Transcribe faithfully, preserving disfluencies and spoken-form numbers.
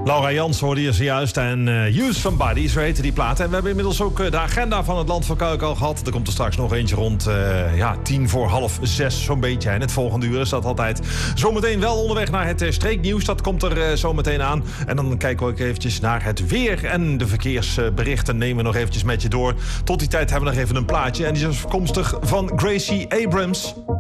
Laura Jans hoorde je zojuist en uh, Use Somebody, zo heette die plaat. En we hebben inmiddels ook uh, de agenda van het Land van Kuik al gehad. Er komt er straks nog eentje rond uh, ja, tien voor half zes, zo'n beetje. En het volgende uur is dat altijd zometeen wel onderweg naar het uh, streeknieuws. Dat komt er uh, zometeen aan. En dan kijken we ook eventjes naar het weer en de verkeersberichten nemen we nog eventjes met je door. Tot die tijd hebben we nog even een plaatje. En die is afkomstig van Gracie Abrams.